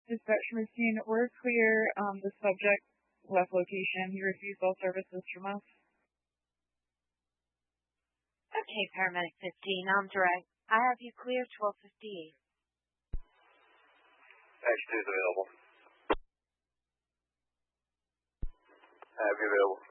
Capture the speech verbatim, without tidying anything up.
Dispatch routine. We're clear. Um, the subject left location. He refused all services from us. Okay, Paramedic fifteen, I'm direct. I have you clear twelve fifty-eight. Action two is available. I have you available.